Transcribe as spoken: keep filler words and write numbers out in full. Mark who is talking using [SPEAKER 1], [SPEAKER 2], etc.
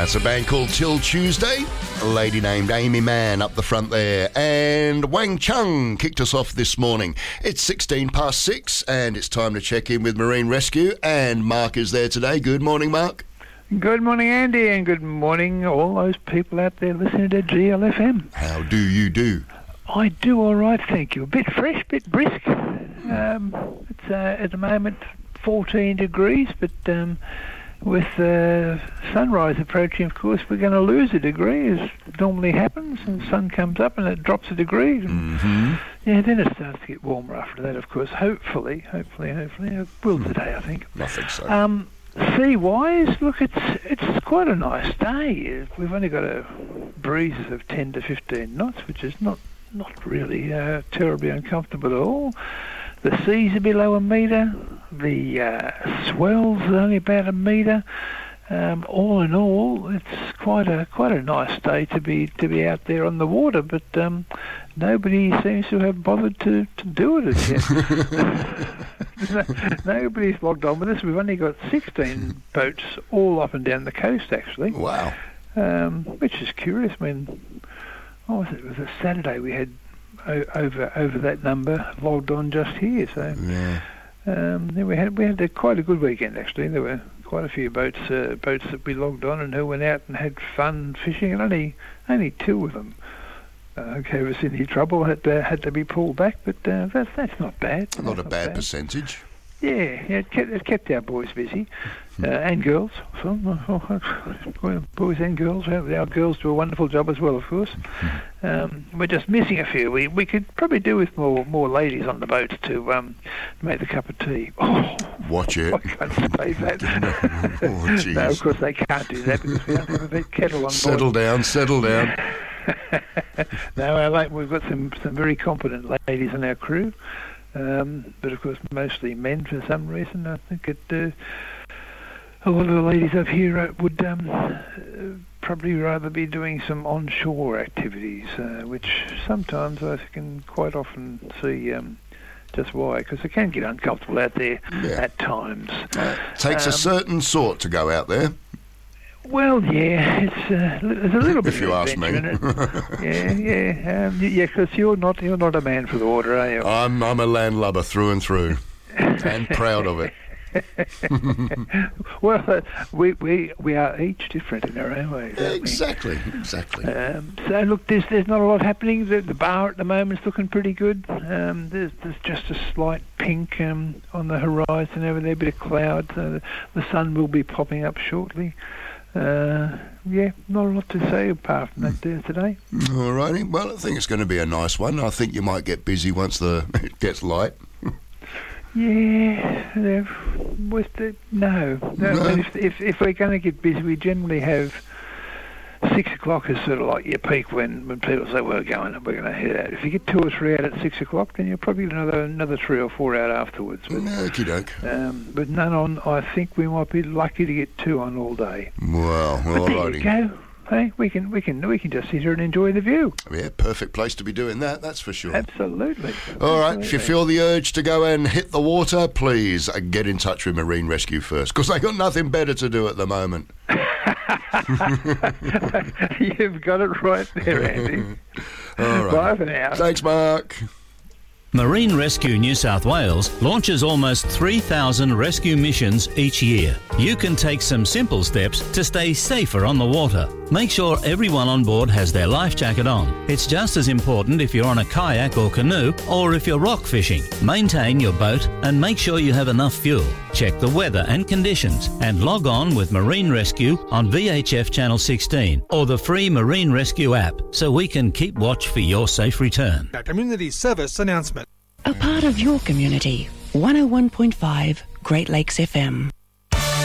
[SPEAKER 1] That's a band called Till Tuesday. A lady named Amy Mann up the front there. And Wang Chung kicked us off this morning. It's sixteen past six and it's time to check in with Marine Rescue. And Mark is there today. Good morning, Mark.
[SPEAKER 2] Good morning, Andy, and good morning all those people out there listening to G L F M.
[SPEAKER 1] How do you do?
[SPEAKER 2] I do all right, thank you. A bit fresh, bit brisk. Um, it's uh, at the moment fourteen degrees, but um, with uh, sunrise approaching, of course, we're going to lose a degree, as normally happens, and the sun comes up and it drops a degree. And,
[SPEAKER 1] mm-hmm.
[SPEAKER 2] Yeah, then it starts to get warmer after that, of course. Hopefully, hopefully, hopefully. It will today, I think.
[SPEAKER 1] I think so.
[SPEAKER 2] Um, Sea-wise, look, it's it's quite a nice day. We've only got a breezes of ten to fifteen knots, which is not, not really uh, terribly uncomfortable at all. The sea's a below a metre. The uh, swell's only about a metre. Um, all in all, it's quite a quite a nice day to be to be out there on the water. But um, nobody seems to have bothered to, to do it as yet. Nobody's logged on with us. We've only got sixteen boats all up and down the coast, actually.
[SPEAKER 1] Wow.
[SPEAKER 2] Um, which is curious. I mean, oh, was it? It was a Saturday we had o- over over that number logged on just here. So
[SPEAKER 1] yeah.
[SPEAKER 2] um, then we had we had a, quite a good weekend, actually. There were quite a few boats uh, boats that we logged on and who went out and had fun fishing, and only only two of them uh, gave us any trouble. Had to, had to be pulled back, but uh, that's that's not bad.
[SPEAKER 1] Not
[SPEAKER 2] that's
[SPEAKER 1] a
[SPEAKER 2] not
[SPEAKER 1] bad,
[SPEAKER 2] bad
[SPEAKER 1] percentage.
[SPEAKER 2] Yeah, yeah, it kept, it kept our boys busy, uh, and girls. So, well, boys and girls. Our girls do a wonderful job as well, of course. Um, we're just missing a few. We we could probably do with more more ladies on the boats to um, make the cup of tea. Oh,
[SPEAKER 1] Watch it.
[SPEAKER 2] I can't say that.
[SPEAKER 1] Oh, jeez.
[SPEAKER 2] No, of course they can't do that because we don't have a big kettle on board.
[SPEAKER 1] Settle down, settle down.
[SPEAKER 2] No, our, like, we've got some, some very competent ladies on our crew. Um, but of course mostly men for some reason. I think it, uh, a lot of the ladies up here uh, would um, uh, probably rather be doing some onshore activities, uh, which sometimes I can quite often see um, just why, because it can get uncomfortable out there
[SPEAKER 1] yeah.
[SPEAKER 2] at times.
[SPEAKER 1] Uh, takes um, a certain sort to go out there.
[SPEAKER 2] Well, yeah, it's uh, there's a little bit
[SPEAKER 1] if you
[SPEAKER 2] of
[SPEAKER 1] ask me.
[SPEAKER 2] in it. yeah, yeah, um, yeah, because you're not you're not a man for the water, are you?
[SPEAKER 1] I'm I'm a landlubber through and through, and proud of it.
[SPEAKER 2] Well, uh, we we we are each different in our own ways. Aren't
[SPEAKER 1] Exactly, we? exactly.
[SPEAKER 2] Um, so look, there's there's not a lot happening. The, the bar at the moment's looking pretty good. Um, there's there's just a slight pink um, on the horizon over there, a bit of cloud. So the, the sun will be popping up shortly. Uh, yeah, not a lot to say apart from that there today.
[SPEAKER 1] All righty. Well, I think it's going to be a nice one. I think you might get busy once the it gets light.
[SPEAKER 2] Yeah, uh, with the, no. no,
[SPEAKER 1] No.
[SPEAKER 2] I mean, if, if if we're going to get busy, we generally have six o'clock is sort of like your peak when, when people say we're going and we're going to head out. If you get two or three out at six o'clock, then you're probably another another three or four out afterwards. But,
[SPEAKER 1] Okie doke.
[SPEAKER 2] um, but none on. I think we might be lucky to get two on all day.
[SPEAKER 1] Well,
[SPEAKER 2] But
[SPEAKER 1] all
[SPEAKER 2] there
[SPEAKER 1] righty.
[SPEAKER 2] you go. Hey, we can we can we can just sit here and enjoy the view.
[SPEAKER 1] Yeah, perfect place to be doing that. That's for sure.
[SPEAKER 2] Absolutely.
[SPEAKER 1] All right, if you
[SPEAKER 2] Absolutely.
[SPEAKER 1] feel the urge to go and hit the water, please uh, get in touch with Marine Rescue first, because they got nothing better to do at the moment.
[SPEAKER 2] You've got it right there, Andy.
[SPEAKER 1] All right.
[SPEAKER 2] Bye for now.
[SPEAKER 1] Thanks, Mark.
[SPEAKER 3] Marine Rescue New South Wales launches almost three thousand rescue missions each year. You can take some simple steps to stay safer on the water. Make sure everyone on board has their life jacket on. It's just as important if you're on a kayak or canoe or if you're rock fishing. Maintain your boat and make sure you have enough fuel. Check the weather and conditions and log on with Marine Rescue on V H F Channel sixteen or the free Marine Rescue app so we can keep watch for your safe return.
[SPEAKER 4] A community service announcement.
[SPEAKER 5] A part of your community. one oh one point five Great Lakes F M.